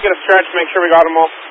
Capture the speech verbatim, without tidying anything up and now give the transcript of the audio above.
get a stretch, make sure we got them all.